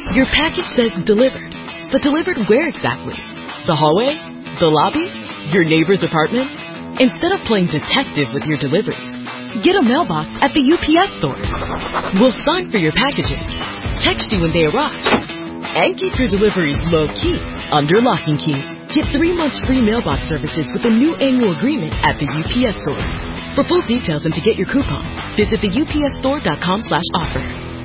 Your package says delivered, but delivered where exactly? The hallway? The lobby? Your neighbor's apartment? Instead of playing detective with your delivery, get a mailbox at the UPS store. We'll sign for your packages, text you when they arrive, and keep your deliveries low-key under lock and key. Get 3 months free mailbox services with a new annual agreement at the UPS store. For full details and to get your coupon, visit theupsstore.com/offer.